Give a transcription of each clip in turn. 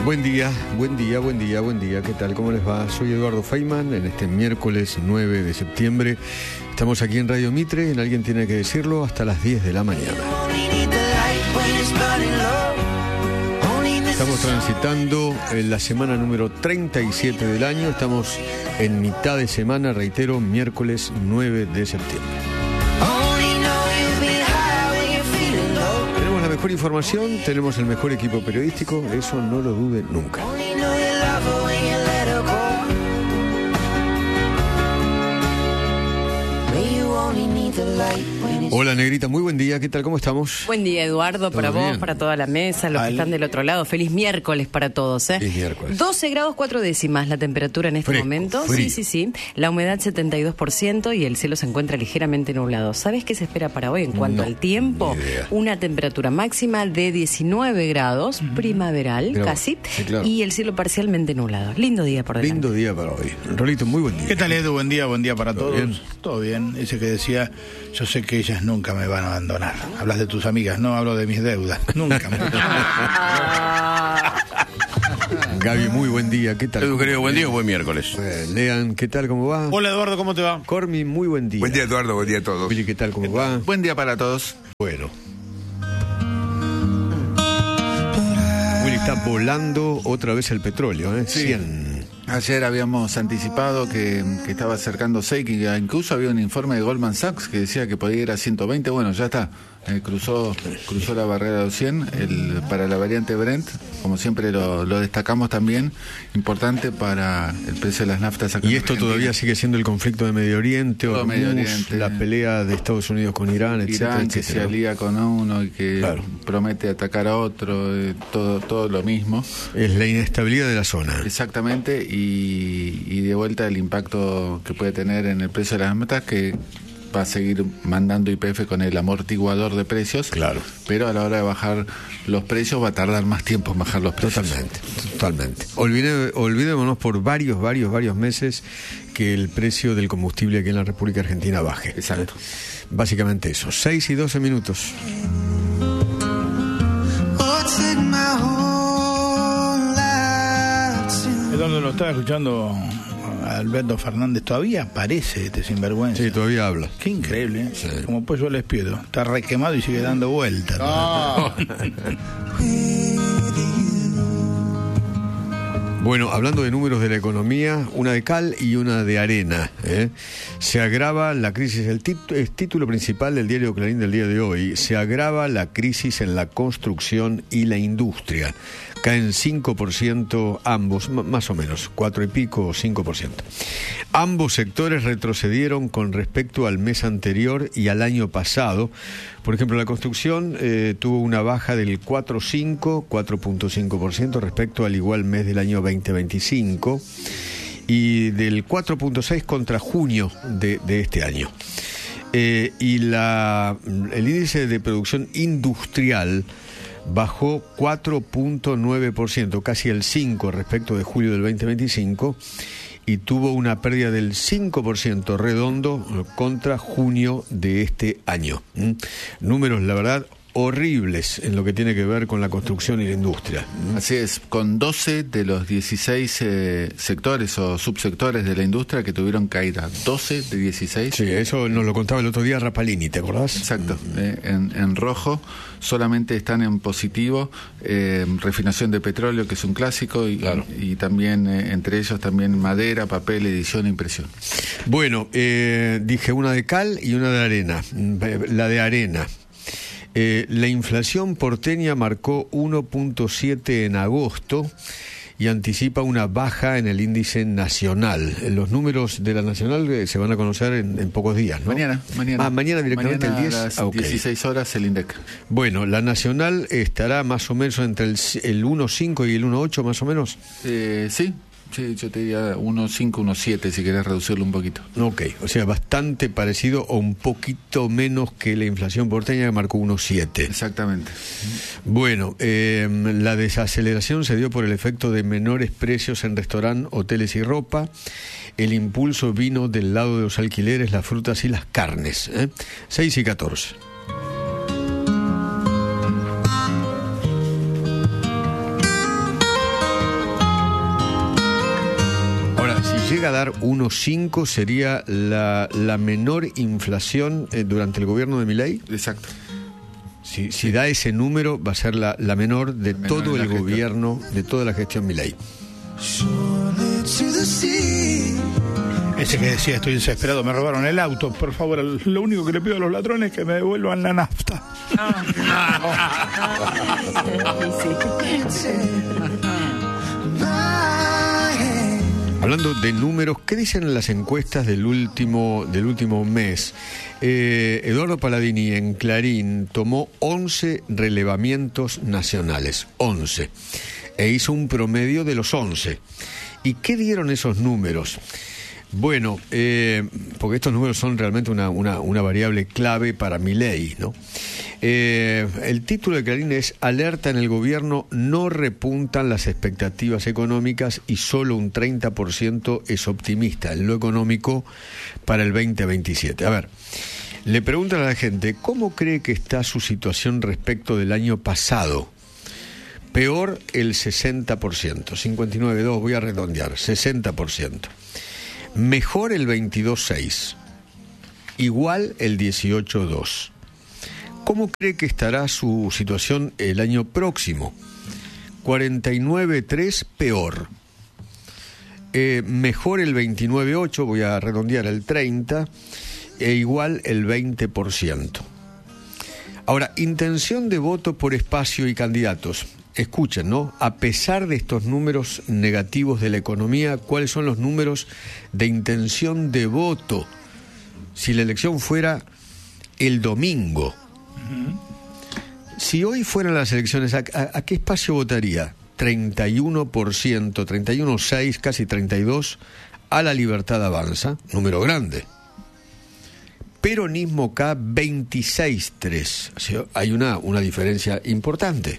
Buen día, ¿qué tal? ¿Cómo les va? Soy Eduardo Feynman, en este miércoles 9 de septiembre. Estamos aquí en Radio Mitre, en Alguien Tiene que Decirlo, hasta las 10 de la mañana. Estamos transitando en la semana número 37 del año, estamos en mitad de semana, reitero, miércoles 9 de septiembre. Tenemos la mejor información, tenemos el mejor equipo periodístico, eso no lo dude nunca. Hola Negrita, muy buen día, ¿qué tal? ¿Cómo estamos? Buen día Eduardo, para vos, bien? para toda la mesa, los que están del otro lado. Feliz miércoles para todos, ¿eh? Feliz miércoles. 12 grados 4 décimas la temperatura en este Fresco, momento. frío. Sí. La humedad 72% y el cielo se encuentra ligeramente nublado. ¿Sabes qué se espera para hoy en cuanto al tiempo? Ni idea. Una temperatura máxima de 19 grados, primaveral Pero, casi, sí, claro. y el cielo parcialmente nublado. Lindo día por delante. Lindo día para hoy. Rolito, muy buen día. ¿Qué tal, Edu? Buen día para ¿Todo todos. bien? Todo bien. Ese que decía, yo sé que ellas nunca me van a abandonar. Hablas de tus amigas, no hablo de mis deudas. Nunca me Gaby, muy buen día, ¿qué tal? Edu, querido, buen día o buen miércoles. Lean, ¿qué tal? ¿Cómo va? Hola, Eduardo, ¿cómo te va? Cormi, muy buen día. Buen día, Eduardo, buen día a todos. Willy, ¿qué tal? ¿Cómo va? Buen día para todos. Bueno. Willy, está volando otra vez el petróleo, ¿eh? Sí. 100. Ayer habíamos anticipado que estaba acercándose y que incluso había un informe de Goldman Sachs que decía que podía ir a 120. Bueno, ya está. Cruzó la barrera de los 100 para la variante Brent. Como siempre lo destacamos también. Importante para el precio de las naftas acá Y en esto Argentina. todavía sigue siendo el conflicto de Medio Oriente, Todo Hormuz, Medio Oriente. la pelea de Estados Unidos con Irán, etcétera, Irán que etcétera. se alía con uno y que Claro. promete atacar a otro, todo lo mismo. Es la inestabilidad de la zona. Exactamente, y de vuelta el impacto que puede tener en el precio de las naftas, que va a seguir mandando YPF con el amortiguador de precios. Claro. Pero a la hora de bajar los precios va a tardar más tiempo en bajar los precios. Totalmente. Olvidémonos por varios meses que el precio del combustible aquí en la República Argentina baje. Exacto. Básicamente eso. 6 y 12 minutos. Eduardo, lo estaba escuchando a Alberto Fernández. Todavía aparece este sinvergüenza. Sí, todavía habla. Qué increíble, ¿eh? Sí. Como pollo al espiedo. Está requemado y sigue dando vueltas. Bueno, hablando de números de la economía, una de cal y una de arena, ¿eh? Se agrava la crisis, es título principal del diario Clarín del día de hoy, se agrava la crisis en la construcción y la industria. Caen 5% ambos, más o menos, 4 y pico o 5%. Ambos sectores retrocedieron con respecto al mes anterior y al año pasado. Por ejemplo, la construcción tuvo una baja del 4.5% respecto al igual mes del año 2025 y del 4.6% contra junio de este año. Y el índice de producción industrial bajó 4.9%, casi el 5% respecto de julio del 2025, y tuvo una pérdida del 5% redondo contra junio de este año. Números, la verdad, horribles en lo que tiene que ver con la construcción y la industria. Así es, con 12 de los 16 sectores o subsectores de la industria que tuvieron caída. 12 de 16. Sí, eso nos lo contaba el otro día Rapalini, ¿te acordás? Exacto, en rojo. Solamente están en positivo refinación de petróleo, que es un clásico, y, Claro. y también entre ellos también madera, papel, edición e impresión. Bueno, dije una de cal y una de arena. La de arena. La inflación porteña marcó 1.7 en agosto y anticipa una baja en el índice nacional. Los números de la nacional se van a conocer en pocos días, ¿no? Mañana. Mañana directamente Mañana el 10. a las Ok. 16 horas el INDEC. Bueno, la nacional estará más o menos entre el 1.5 y el 1.8 más o menos. Sí, yo te diría 1.5, 1.7 si querés reducirlo un poquito. Ok, o sea, bastante parecido o un poquito menos que la inflación porteña que marcó 1.7. Exactamente. Bueno, la desaceleración se dio por el efecto de menores precios en restaurantes, hoteles y ropa. El impulso vino del lado de los alquileres, las frutas y las carnes. 6 y 14. llega a dar 1,5 sería la menor inflación durante el gobierno de Milei. Exacto. Si da ese número, va a ser la menor de todo el gobierno, de toda la gestión Milei. Ese que decía, estoy desesperado, me robaron el auto, por favor, lo único que le pido a los ladrones es que me devuelvan la nafta. Hablando de números, ¿qué dicen las encuestas del último mes? Eduardo Palladini en Clarín tomó 11 relevamientos nacionales, 11, e hizo un promedio de los 11. ¿Y qué dieron esos números? Bueno, porque estos números son realmente una variable clave para Milei, ¿no? El título de Clarín es: Alerta en el gobierno, no repuntan las expectativas económicas y solo un 30% es optimista en lo económico para el 2027. A ver, le preguntan a la gente, ¿cómo cree que está su situación respecto del año pasado? Peor el 60%, 59,2, voy a redondear, 60%. Mejor el 22,6, igual el 18,2. ¿Cómo cree que estará su situación el año próximo? 49,3, peor. Mejor el 29,8, voy a redondear el 30, e igual el 20%. Ahora, intención de voto por espacio y candidatos. Escuchen, ¿no? A pesar de estos números negativos de la economía, ¿cuáles son los números de intención de voto si la elección fuera el domingo? Si hoy fueran las elecciones, ¿a qué espacio votaría? 31%, 31,6, casi 32%, a La Libertad Avanza, número grande. Peronismo K, 26,3. O sea, hay una diferencia importante.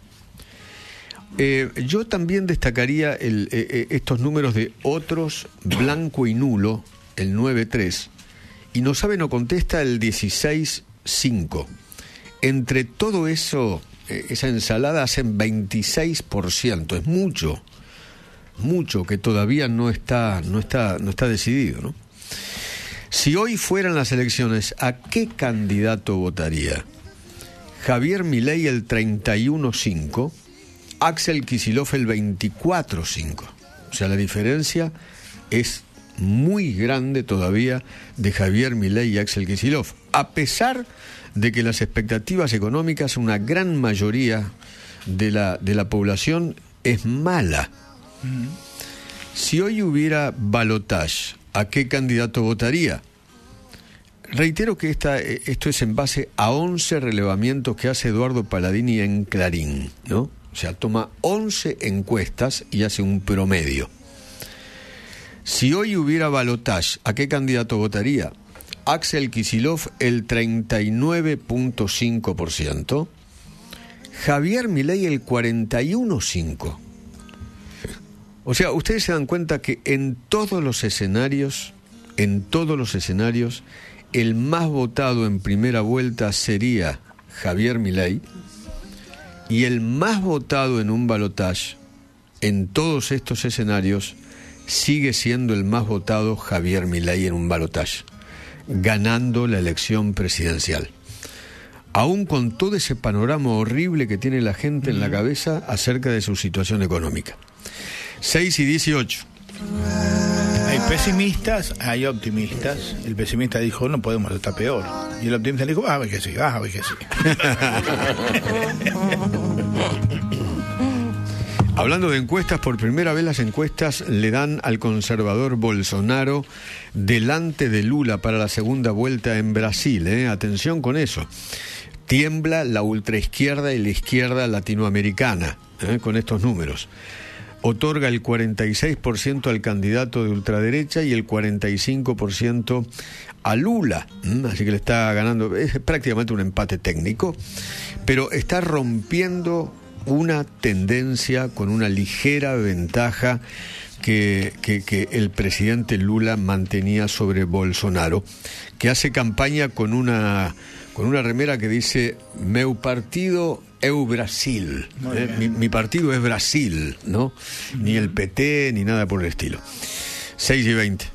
Yo también destacaría estos números de otros, blanco y nulo, el 9,3, y no sabe, no contesta, el 16,5. Entre todo eso, esa ensalada hacen 26%, es mucho que todavía no está decidido, ¿no? Si hoy fueran las elecciones, ¿a qué candidato votaría? Javier Milei el 31,5, Axel Kicillof el 24,5. O sea, la diferencia es muy grande todavía de Javier Milei y Axel Kicillof, a pesar de que las expectativas económicas, una gran mayoría de la población, es mala. Si hoy hubiera balotage, ¿a qué candidato votaría? Reitero que esto es en base a 11 relevamientos que hace Eduardo Palladini en Clarín, ¿no? O sea, toma 11 encuestas y hace un promedio. Si hoy hubiera balotage, ¿a qué candidato votaría? Axel Kicillof el 39,5%, Javier Milei el 41,5%. O sea, ustedes se dan cuenta que en todos los escenarios, el más votado en primera vuelta sería Javier Milei, y el más votado en un balotage, en todos estos escenarios, sigue siendo el más votado Javier Milei en un balotage, ganando la elección presidencial. Aún con todo ese panorama horrible que tiene la gente en la cabeza acerca de su situación económica. 6:18. Hay pesimistas, hay optimistas. El pesimista dijo, no podemos estar peor. Y el optimista dijo, a ver que sí. Hablando de encuestas, por primera vez las encuestas le dan al conservador Bolsonaro delante de Lula para la segunda vuelta en Brasil. Atención con eso. Tiembla la ultraizquierda y la izquierda latinoamericana con estos números. Otorga el 46% al candidato de ultraderecha y el 45% a Lula. Así que le está ganando, es prácticamente un empate técnico, pero está rompiendo una tendencia con una ligera ventaja que el presidente Lula mantenía sobre Bolsonaro, que hace campaña con una remera que dice meu partido eu Brasil, mi partido es Brasil, ¿no? Ni el PT ni nada por el estilo. 6:20.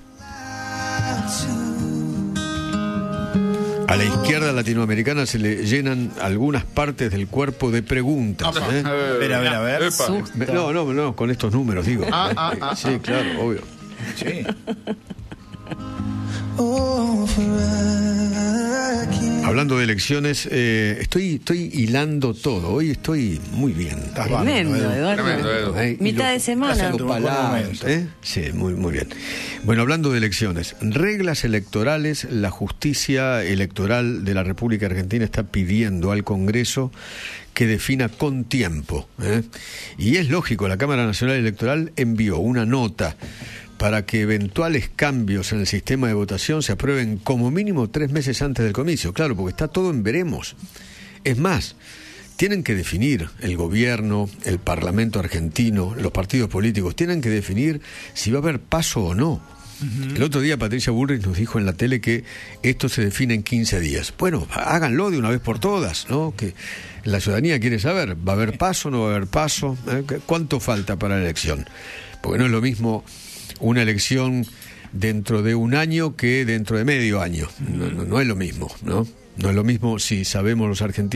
A la izquierda latinoamericana se le llenan algunas partes del cuerpo de preguntas. A ver, a ver. No, con estos números digo. Sí, claro, obvio. Sí. Hablando de elecciones, estoy hilando todo. Hoy estoy muy bien. Tremendo, Eduardo. Tremendo, Edu. Mitad de semana. Haciendo Palabras, Sí, muy bien. Bueno, hablando de elecciones, reglas electorales, la justicia electoral de la República Argentina está pidiendo al Congreso que defina con tiempo. Y es lógico, la Cámara Nacional Electoral envió una nota para que eventuales cambios en el sistema de votación se aprueben como mínimo 3 meses antes del comicio. Claro, porque está todo en veremos. Es más, tienen que definir el gobierno, el Parlamento argentino, los partidos políticos, tienen que definir si va a haber paso o no. El otro día Patricia Bullrich nos dijo en la tele que esto se define en 15 días. Bueno, háganlo de una vez por todas, ¿no? Que la ciudadanía quiere saber, ¿va a haber paso o no va a haber paso? ¿Cuánto falta para la elección? Porque no es lo mismo una elección dentro de un año que dentro de medio año. No es lo mismo, ¿no? No es lo mismo si sabemos los argentinos